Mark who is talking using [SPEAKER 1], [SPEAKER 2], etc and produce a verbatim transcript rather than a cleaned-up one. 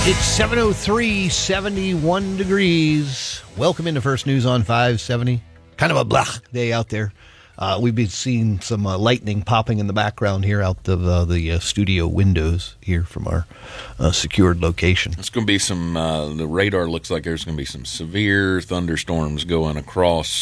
[SPEAKER 1] It's seven oh three, seventy-one degrees. Welcome into First News on five seventy. Kind of a blah day out there. Uh, we've been seeing some uh, lightning popping in the background here out of uh, the uh, studio windows here from our uh, secured location.
[SPEAKER 2] It's going to be some, uh, the radar looks like there's going to be some severe thunderstorms going across